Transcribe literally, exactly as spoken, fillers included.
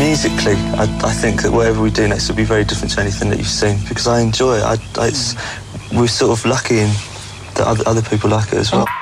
musically, I, I think that whatever we do next will be very different to anything that you've seen, because I enjoy it. I, I, it's, we're sort of lucky in that other, other people like it as well.